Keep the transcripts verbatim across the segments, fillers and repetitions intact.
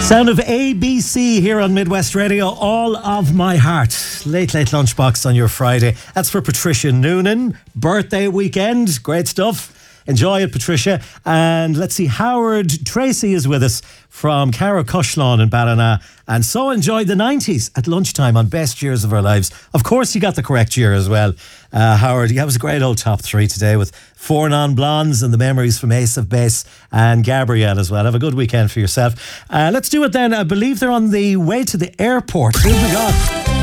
Sound of A B C here on Midwest Radio. All of my heart. Late, late lunchbox on your Friday. That's for Patricia Noonan. Birthday weekend. Great stuff. Enjoy it, Patricia. And let's see, Howard Tracy is with us from Cara Cushlawn in Ballina. And so enjoyed the nineties at lunchtime on Best Years of Our Lives. Of course, you got the correct year as well. Uh, Howard, yeah, it was a great old top three today with Four Non-Blondes and the memories from Ace of Base and Gabrielle as well. Have a good weekend for yourself. Uh, let's do it then. I believe they're on the way to the airport. Who have we got?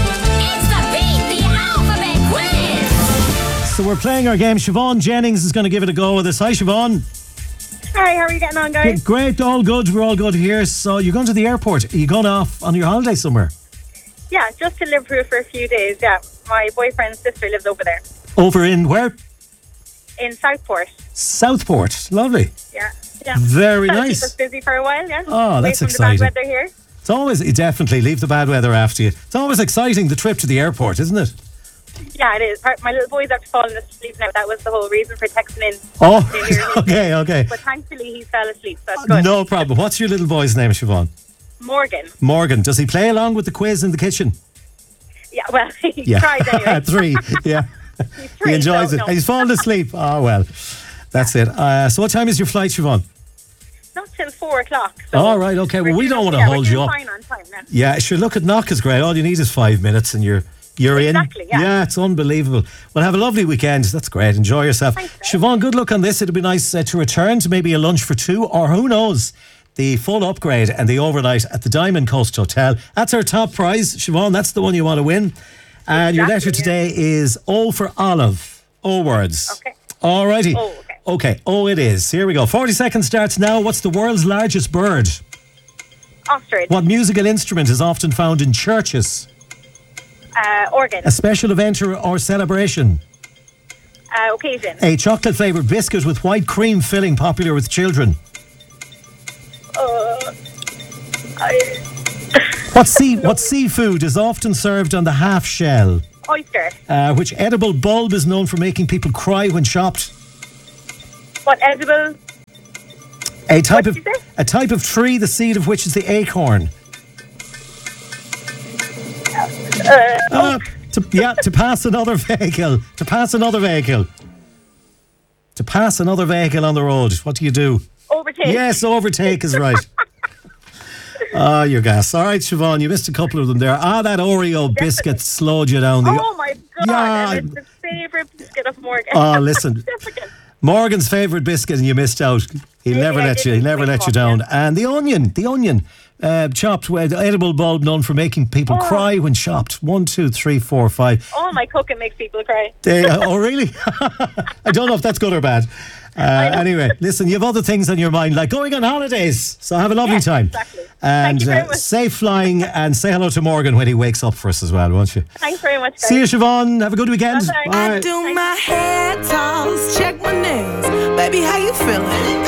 So we're playing our game. Siobhan Jennings is going to give it a go with us. Hi, Siobhan. Hi, how are you getting on, guys? Yeah, great, all good. We're all good here. So you're going to the airport. Are you going off on your holiday somewhere? Yeah, just to Liverpool for a few days, yeah. My boyfriend's sister lives over there. Over in where? In Southport. Southport. Lovely. Yeah. yeah. Very That'll nice. Keep us busy for a while, yeah. Oh, that's Away from exciting. The bad weather here. It's always, you definitely leave the bad weather after you. It's always exciting, the trip to the airport, isn't it? Yeah, it is. My little boy's after falling asleep now. That was the whole reason for texting in. Oh, okay, okay. But thankfully he fell asleep, so that's good. No problem. What's your little boy's name, Siobhan? Morgan. Morgan. Does he play along with the quiz in the kitchen? Yeah, well, he yeah. tried anyway. Three, yeah. He's three, he enjoys so it. no. He's fallen asleep. Oh, well. That's it. Uh, so what time is your flight, Siobhan? Not till four o'clock. So All right, okay. Well, we don't want to yeah, hold we're you up. fine on time now. Yeah, sure. Look at knock is great. All you need is five minutes and you're you're exactly, in. Yeah. yeah, it's unbelievable. Well, have a lovely weekend. That's great. Enjoy yourself. Thanks, Siobhan, good luck on this. It'll be nice uh, to return to maybe a lunch for two, or who knows, the full upgrade and the overnight at the Diamond Coast Hotel. That's our top prize, Siobhan. That's the one you want to win. And exactly, your letter yeah. today is O for Olive. O words. Okay. All righty. Oh, okay. Okay. Oh, it is. Here we go. forty seconds starts now. What's the world's largest bird? Ostrich. What musical instrument is often found in churches? Uh, organ. A special event or, or celebration? Uh, occasion. A chocolate flavoured biscuit with white cream filling popular with children? Uh, I, What sea What seafood is often served on the half shell? oyster. Uh, which edible bulb is known for making people cry when chopped? What edible? A type What of did you say? a type of tree, the seed of which is the acorn. Uh, Uh, to, yeah, to pass another vehicle. To pass another vehicle. To pass another vehicle on the road. What do you do? overtake. Yes, overtake is right. Ah, you're gas. All right, Siobhan, you missed a couple of them there. Ah, that Oreo biscuit slowed you down. The Oh my god! Yeah. And it's the favourite biscuit of Morgan. Oh, listen. Morgan's favourite biscuit, and you missed out. He'll Yeah, never yeah, I let you. didn't He'll never wake let you up, down. yeah. And the onion, the onion, uh, chopped with edible bulb, known for making people Oh. cry when chopped. One, two, three, four, five. All my cooking makes people cry. They, uh, oh, really? I don't know if that's good or bad. Uh, anyway, listen, you have other things on your mind, like going on holidays. So have a lovely Yes, time. exactly. And Thank you very uh, much. safe flying, and say hello to Morgan when he wakes up for us as well, won't you? Thanks very much, guys. See you, Siobhan. Have a good weekend. Bye-bye. Bye. I do my hair toss, check my nails. Baby, how you feeling?